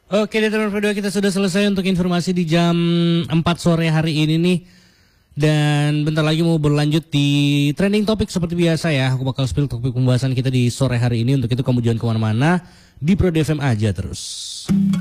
Oke, di teman kedua kita sudah selesai untuk informasi di jam 4 sore hari ini nih. Dan bentar lagi mau berlanjut di trending topik seperti biasa ya. Aku bakal spill topik pembahasan kita di sore hari ini. Untuk itu kamu jangan kemana-mana, di Prod FM aja terus.